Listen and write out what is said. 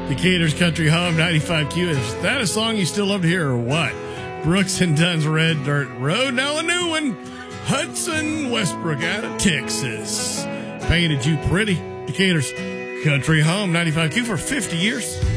Decatur's Country Home 95Q. Is that a song you still love to hear or what? Brooks and Dunn's Red Dirt Road. Now a new one. Hudson Westbrook out of Texas. Painted You Pretty. Decatur's Country Home 95Q for 50 years.